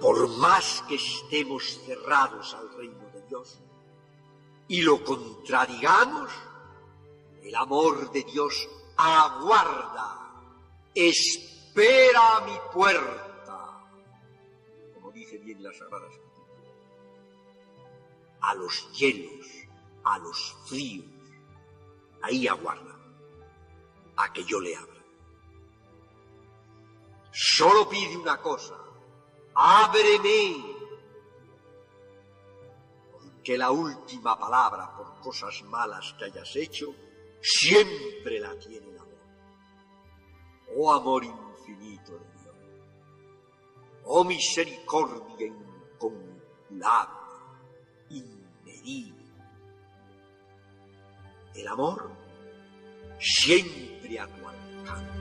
por más que estemos cerrados al reino de Dios y lo contradigamos, el amor de Dios aguarda, espera a mi puerta, como dice bien la Sagrada Escritura, a los hielos, a los fríos, ahí aguarda a que yo le abra. Solo pide una cosa: ábreme, porque la última palabra por cosas malas que hayas hecho siempre la tiene el amor. Oh amor infinito de Dios, oh misericordia incomparable, inmedible. El amor siempre a tu alcance.